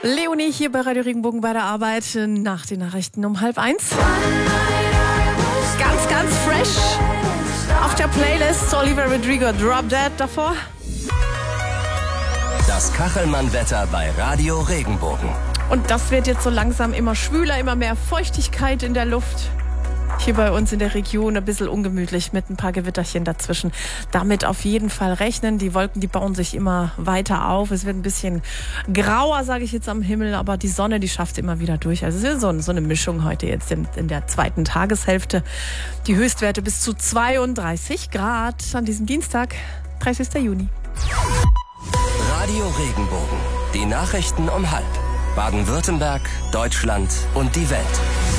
Leonie hier bei Radio Regenbogen bei der Arbeit nach den Nachrichten um 12:30. Ganz fresh auf der Playlist Olivia Rodrigo, Drop Dead davor. Das Kachelmann-Wetter bei Radio Regenbogen. Und das wird jetzt so langsam immer schwüler, immer mehr Feuchtigkeit in der Luft. Hier bei uns in der Region ein bisschen ungemütlich mit ein paar Gewitterchen dazwischen. Damit auf jeden Fall rechnen. Die Wolken, die bauen sich immer weiter auf. Es wird ein bisschen grauer, sage ich jetzt, am Himmel. Aber die Sonne, die schafft immer wieder durch. Also es ist so eine Mischung heute jetzt in der zweiten Tageshälfte. Die Höchstwerte bis zu 32 Grad an diesem Dienstag, 30. Juni. Radio Regenbogen. Die Nachrichten um 12:30. Baden-Württemberg, Deutschland und die Welt.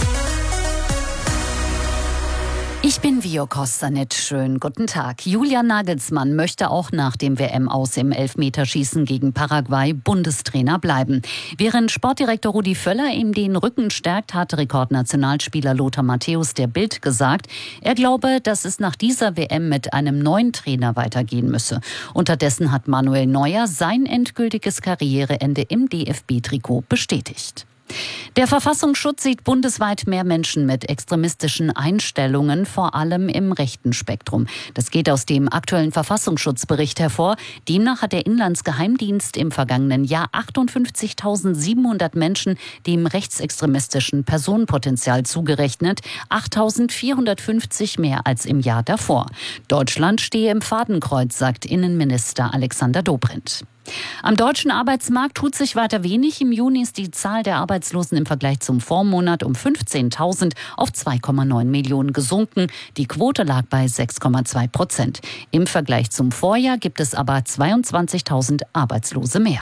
Ich bin Vio Kostanic. Schönen guten Tag. Julian Nagelsmann möchte auch nach dem WM-Aus im Elfmeterschießen gegen Paraguay Bundestrainer bleiben. Während Sportdirektor Rudi Völler ihm den Rücken stärkt, hat Rekordnationalspieler Lothar Matthäus der Bild gesagt, er glaube, dass es nach dieser WM mit einem neuen Trainer weitergehen müsse. Unterdessen hat Manuel Neuer sein endgültiges Karriereende im DFB-Trikot bestätigt. Der Verfassungsschutz sieht bundesweit mehr Menschen mit extremistischen Einstellungen, vor allem im rechten Spektrum. Das geht aus dem aktuellen Verfassungsschutzbericht hervor. Demnach hat der Inlandsgeheimdienst im vergangenen Jahr 58.700 Menschen dem rechtsextremistischen Personenpotenzial zugerechnet, 8.450 mehr als im Jahr davor. Deutschland stehe im Fadenkreuz, sagt Innenminister Alexander Dobrindt. Am deutschen Arbeitsmarkt tut sich weiter wenig. Im Juni ist die Zahl der Arbeitslosen im Vergleich zum Vormonat um 15.000 auf 2,9 Millionen gesunken. Die Quote lag bei 6,2%. Im Vergleich zum Vorjahr gibt es aber 22.000 Arbeitslose mehr.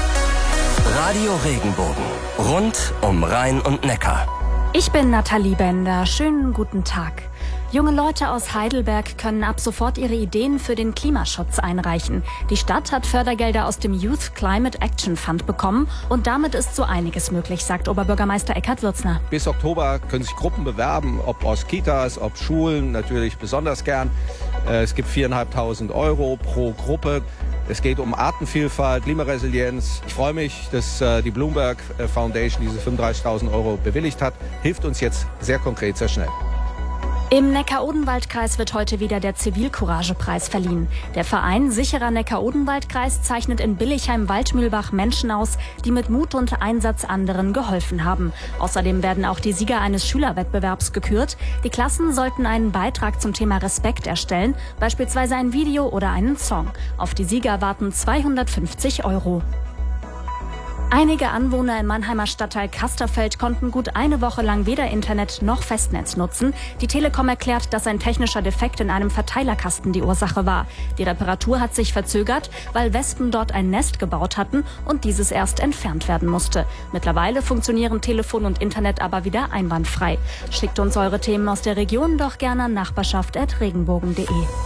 Radio Regenbogen. Rund um Rhein und Neckar. Ich bin Nathalie Bender. Schönen guten Tag. Junge Leute aus Heidelberg können ab sofort ihre Ideen für den Klimaschutz einreichen. Die Stadt hat Fördergelder aus dem Youth Climate Action Fund bekommen und damit ist so einiges möglich, sagt Oberbürgermeister Eckhard Würzner. Bis Oktober können sich Gruppen bewerben, ob aus Kitas, ob Schulen, natürlich besonders gern. Es gibt 4.500 € pro Gruppe. Es geht um Artenvielfalt, Klimaresilienz. Ich freue mich, dass die Bloomberg Foundation diese 35.000 € bewilligt hat. Hilft uns jetzt sehr konkret, sehr schnell. Im Neckar-Odenwald-Kreis wird heute wieder der Zivilcourage-Preis verliehen. Der Verein Sicherer Neckar-Odenwald-Kreis zeichnet in Billichheim-Waldmühlbach Menschen aus, die mit Mut und Einsatz anderen geholfen haben. Außerdem werden auch die Sieger eines Schülerwettbewerbs gekürt. Die Klassen sollten einen Beitrag zum Thema Respekt erstellen, beispielsweise ein Video oder einen Song. Auf die Sieger warten 250 €. Einige Anwohner im Mannheimer Stadtteil Kasterfeld konnten gut eine Woche lang weder Internet noch Festnetz nutzen. Die Telekom erklärt, dass ein technischer Defekt in einem Verteilerkasten die Ursache war. Die Reparatur hat sich verzögert, weil Wespen dort ein Nest gebaut hatten und dieses erst entfernt werden musste. Mittlerweile funktionieren Telefon und Internet aber wieder einwandfrei. Schickt uns eure Themen aus der Region doch gerne an nachbarschaft@regenbogen.de.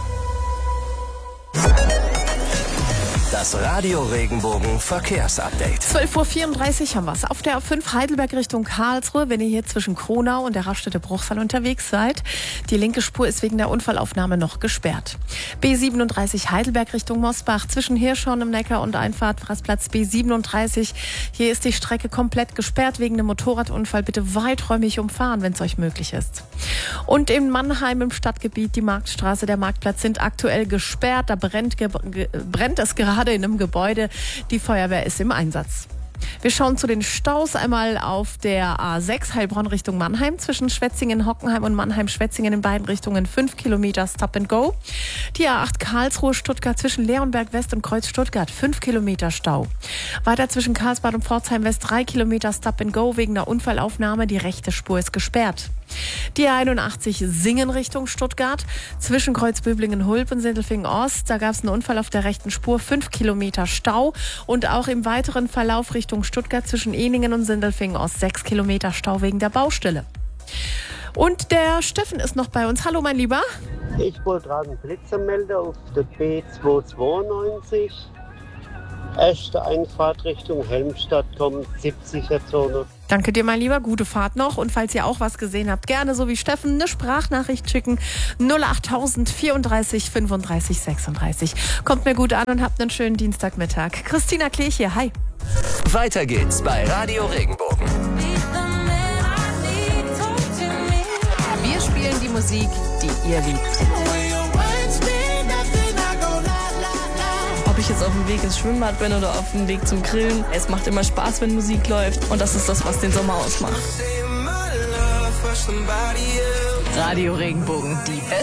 Das Radio Regenbogen Verkehrsupdate. 12:34 Uhr haben wir es. Auf der A5 Heidelberg Richtung Karlsruhe, wenn ihr hier zwischen Kronau und der Raststätte Bruchsal unterwegs seid. Die linke Spur ist wegen der Unfallaufnahme noch gesperrt. B37 Heidelberg Richtung Mosbach zwischen Hirschhorn im Neckar und Einfahrt Rastplatz B37. Hier ist die Strecke komplett gesperrt wegen einem Motorradunfall. Bitte weiträumig umfahren, wenn es euch möglich ist. Und in Mannheim im Stadtgebiet, die Marktstraße, der Marktplatz sind aktuell gesperrt. Da brennt es gerade in einem Gebäude. Die Feuerwehr ist im Einsatz. Wir schauen zu den Staus. Einmal auf der A6 Heilbronn Richtung Mannheim zwischen Schwetzingen-Hockenheim und Mannheim-Schwetzingen in beiden Richtungen 5 Kilometer Stop and Go. Die A8 Karlsruhe-Stuttgart zwischen Leonberg West und Kreuz Stuttgart 5 Kilometer Stau. Weiter zwischen Karlsbad und Pforzheim West 3 Kilometer Stop and Go wegen der Unfallaufnahme. Die rechte Spur ist gesperrt. Die A81 Singen Richtung Stuttgart zwischen Kreuzböblingen-Hulb und Sindelfingen-Ost. Da gab es einen Unfall auf der rechten Spur, 5 Kilometer Stau. Und auch im weiteren Verlauf Richtung Stuttgart zwischen Ehningen und Sindelfingen-Ost 6 Kilometer Stau wegen der Baustelle. Und der Steffen ist noch bei uns. Hallo, mein Lieber. Ich wollte gerade einen Blitzer melden auf der B292. Erste Einfahrt Richtung Helmstadt kommt 70er-Zone. Danke dir, mein Lieber. Gute Fahrt noch. Und falls ihr auch was gesehen habt, gerne so wie Steffen eine Sprachnachricht schicken. 08000 34 35 36. Kommt mir gut an und habt einen schönen Dienstagmittag. Christina Klech hier. Hi. Weiter geht's bei Radio Regenbogen. Wir spielen die Musik, die ihr liebt. Ob ich jetzt auf dem Weg ins Schwimmbad bin oder auf dem Weg zum Grillen, es macht immer Spaß, wenn Musik läuft. Und das ist das, was den Sommer ausmacht. Radio Regenbogen, die beste